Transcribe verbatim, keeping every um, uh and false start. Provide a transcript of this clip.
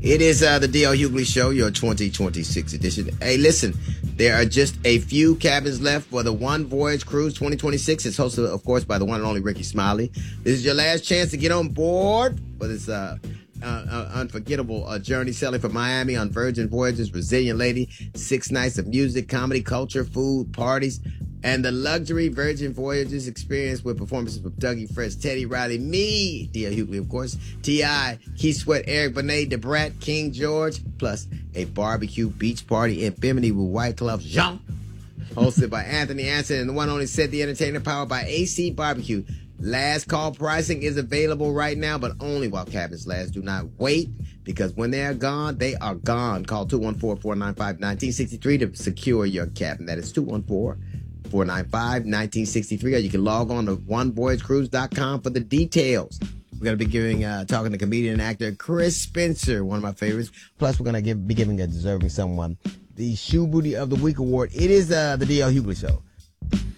It is uh, the D L Hughley Show, your twenty twenty-six edition. Hey, listen, there are just a few cabins left for the One Voyage Cruise twenty twenty-six. It's hosted, of course, by the one and only Ricky Smiley. This is your last chance to get on board for this uh, uh, uh, unforgettable uh, journey sailing from Miami on Virgin Voyages, Resilient Lady. Six nights of music, comedy, culture, food, parties, and the luxury Virgin Voyages experience with performances from Dougie Fresh, Teddy Riley, me, D L Hughley, of course, T I, Keith Sweat, Eric Benet, Da Brat, King George, plus a barbecue beach party in Bimini with White Club Jean, hosted by Anthony Anson and the one only Set the Entertainer, powered by A C Barbecue. Last call pricing is available right now, but only while cabins last. Do not wait, because when they are gone, they are gone. Call two one four, four nine five, one nine six three to secure your cabin. That is two one four, four nine five, one nine six three, or you can log on to one voyage cruise dot com for the details. We're going to be giving, uh, talking to comedian and actor Chris Spencer, one of my favorites. Plus, we're going to give, be giving a deserving someone the Shoe Booty of the Week award. It is uh, the D L Hughley Show.